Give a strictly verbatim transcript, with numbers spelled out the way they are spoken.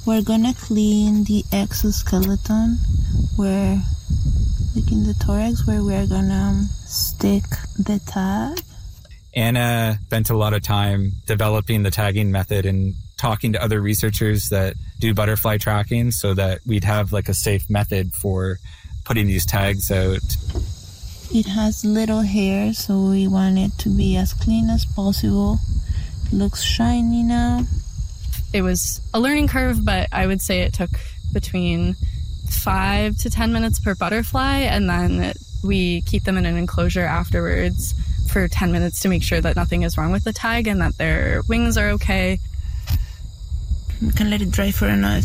We're gonna clean the exoskeleton where, like in the thorax, where we're gonna stick the tag. Anna spent a lot of time developing the tagging method and talking to other researchers that do butterfly tracking so that we'd have like a safe method for putting these tags out. It has little hair, so we want it to be as clean as possible. It looks shiny now. It was a learning curve, but I would say it took between five to ten minutes per butterfly, and then it, we keep them in an enclosure afterwards for ten minutes to make sure that nothing is wrong with the tag and that their wings are okay. We can let it dry for another